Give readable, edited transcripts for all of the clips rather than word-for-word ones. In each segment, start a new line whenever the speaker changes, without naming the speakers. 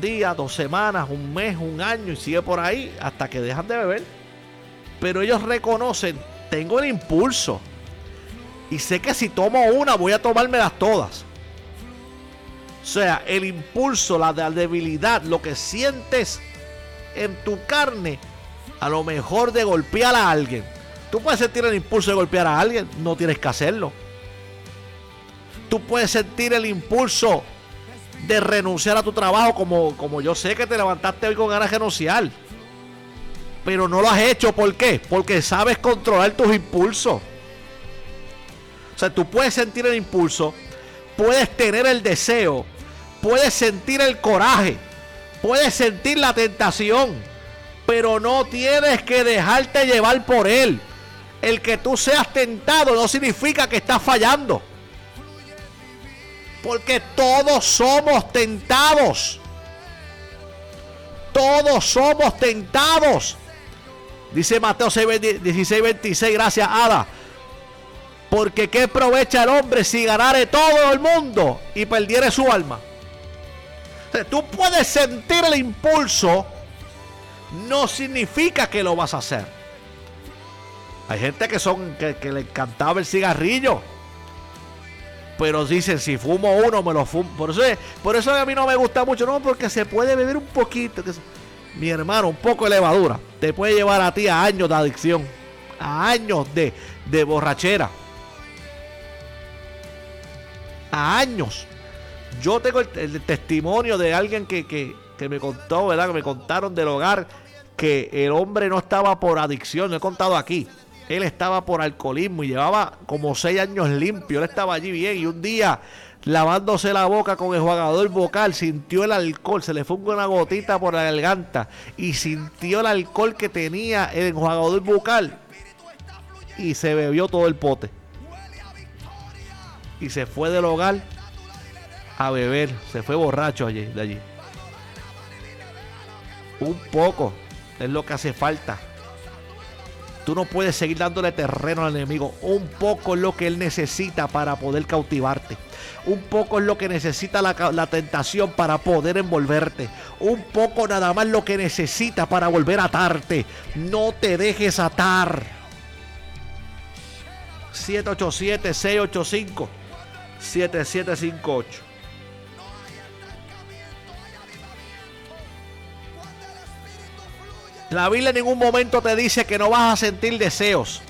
días, 2 semanas, un mes, un año y sigue por ahí hasta que dejan de beber. Pero ellos reconocen, tengo el impulso y sé que si tomo una voy a tomármelas todas. O sea, el impulso, la debilidad, lo que sientes en tu carne, a lo mejor de golpear a alguien. Tú puedes sentir el impulso de golpear a alguien, no tienes que hacerlo. Tú puedes sentir el impulso de renunciar a tu trabajo, como yo sé que te levantaste hoy con ganas de renunciar. Pero no lo has hecho, ¿por qué? Porque sabes controlar tus impulsos. O sea, tú puedes sentir el impulso, puedes tener el deseo, puedes sentir el coraje, puedes sentir la tentación, pero no tienes que dejarte llevar por él. El que tú seas tentado no significa que estás fallando. Porque todos somos tentados. Todos somos tentados. Dice Mateo 16:26, gracias Ada. Porque ¿qué aprovecha el hombre si ganare todo el mundo y perdiere su alma? O sea, tú puedes sentir el impulso, no significa que lo vas a hacer. Hay gente que le encantaba el cigarrillo, pero dicen, si fumo uno, me lo fumo. Por eso a mí no me gusta mucho, no, porque se puede beber un poquito. Mi hermano, un poco de levadura te puede llevar a ti a años de adicción, a años de borrachera, a años. Yo tengo el testimonio de alguien que me contó, ¿verdad? Que me contaron del hogar, que el hombre no estaba por adicción, lo he contado aquí. Él estaba por alcoholismo y llevaba como 6 años limpio. Él estaba allí bien y un día, lavándose la boca con el enjuagador bucal, sintió el alcohol, se le fue una gotita por la garganta y sintió el alcohol que tenía el enjuagador bucal y se bebió todo el pote. Y se fue del hogar a beber, se fue borracho de allí. Un poco es lo que hace falta. Tú no puedes seguir dándole terreno al enemigo. Un poco es lo que él necesita para poder cautivarte. Un poco es lo que necesita la tentación para poder envolverte. Un poco nada más lo que necesita para volver a atarte. No te dejes atar. 787-685-7758. La Biblia en ningún momento te dice que no vas a sentir deseos.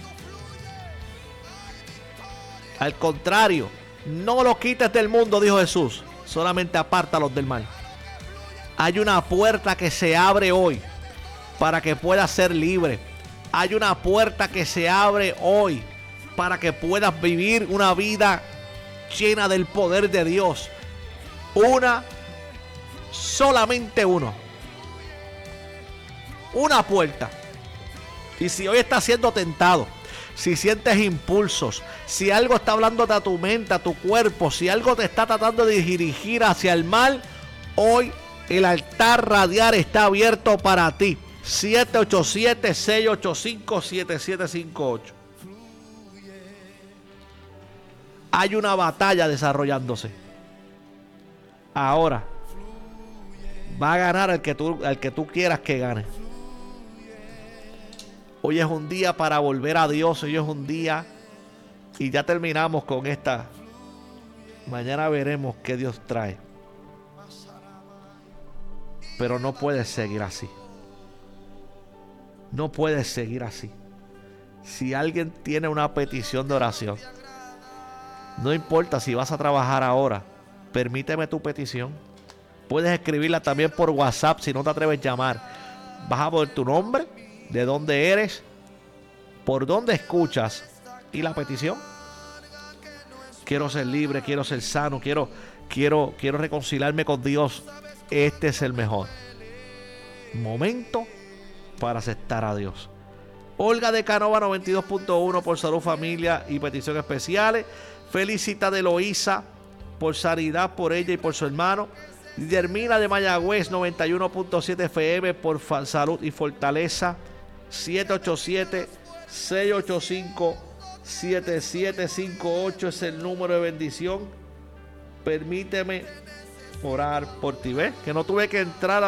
Al contrario, no los quites del mundo, dijo Jesús. Solamente apártalos del mal. Hay una puerta que se abre hoy para que puedas ser libre. Hay una puerta que se abre hoy para que puedas vivir una vida llena del poder de Dios. Solamente uno. Una puerta. Y si hoy estás siendo tentado, si sientes impulsos, si algo está hablándote a tu mente, a tu cuerpo, si algo te está tratando de dirigir hacia el mal, hoy el altar radial está abierto para ti. 787-685-7758. Hay una batalla desarrollándose. Ahora va a ganar el que tú quieras que gane. Hoy es un día para volver a Dios. Hoy es un día. Y ya terminamos con esta. Mañana veremos qué Dios trae. Pero no puedes seguir así. No puedes seguir así. Si alguien tiene una petición de oración, no importa si vas a trabajar ahora, permíteme tu petición. Puedes escribirla también por WhatsApp si no te atreves a llamar. Vas a poner tu nombre, de dónde eres, por dónde escuchas y la petición. Quiero ser libre, quiero ser sano, quiero reconciliarme con Dios. Este es el mejor momento para aceptar a Dios. Olga de Canova 92.1 por salud, familia y peticiones especiales. Felicita de Eloísa por sanidad por ella y por su hermano. Guillermina de Mayagüez 91.7 FM por salud y fortaleza. 787-685-7758 es el número de bendición. Permíteme orar por ti, ¿ves? Que no tuve que entrar